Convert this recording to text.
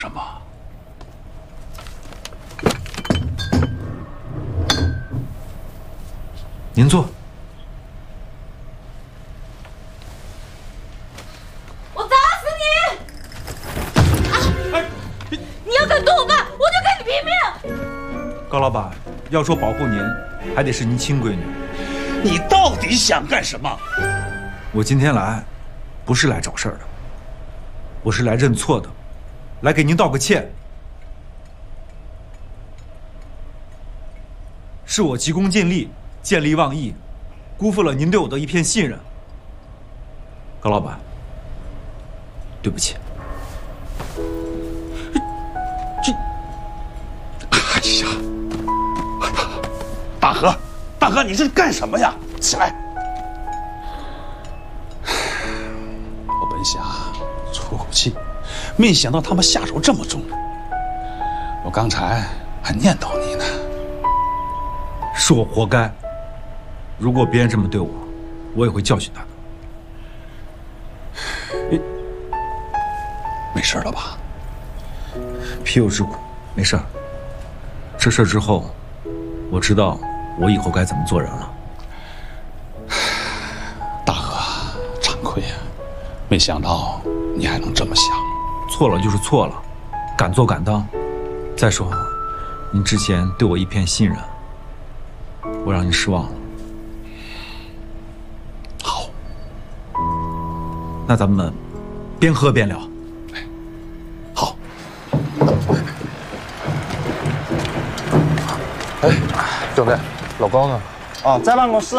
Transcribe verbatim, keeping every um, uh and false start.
什么？ 您坐。 我打死你！啊！哎，你要敢动我爸，我就跟你拼命！ 高老板，要说保护您，还得是您亲闺女。 你到底想干什么？ 我今天来，不是来找事儿的，我是来认错的，来给您道个歉。是我急功近利，见利忘义，辜负了您对我的一片信任。高老板，对不起。 这，哎呀，大河，大河，你这是干什么呀？起来！我本想出口气，没想到他们下手这么重。我刚才还念叨你呢。 是我活该。如果别人这么对我，我也会教训他的。 你没事了吧？ 皮有之苦，没事儿。这事儿之后，我知道我以后该怎么做人了。 大河，惭愧呀！没想到你还能这么想。 错了就是错了，敢做敢当。再说，您之前对我一片信任，我让您失望了。 好， 那咱们边喝边聊。 好。 哎，兄弟，老高呢？ 哦，在办公室。